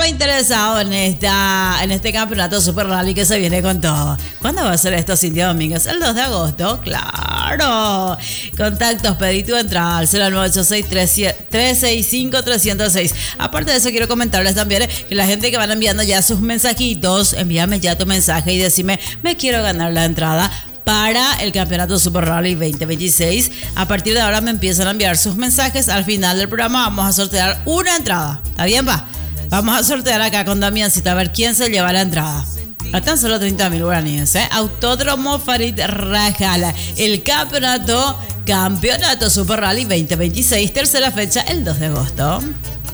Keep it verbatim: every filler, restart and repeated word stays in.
súper interesado en esta, en este campeonato Super Rally que se viene con todo. ¿Cuándo va a ser esto, Cintia Domínguez? ¿El dos de agosto? ¡Claro! Contactos, pedí tu entrada al cero nueve ocho seis, tres seis cinco, tres cero seis. Aparte de eso, quiero comentarles también que la gente que van enviando ya sus mensajitos, envíame ya tu mensaje y decime, me quiero ganar la entrada para el campeonato Super Rally veinte veintiséis. A partir de ahora me empiezan a enviar sus mensajes. Al final del programa vamos a sortear una entrada. ¿Está bien, pa? Vamos a sortear acá con Damiancita a ver quién se lleva la entrada. A tan solo treinta mil guaraníes, ¿eh? Autódromo Farid Rajala. El campeonato, campeonato Super Rally veinte veintiséis. Tercera fecha, el dos de agosto.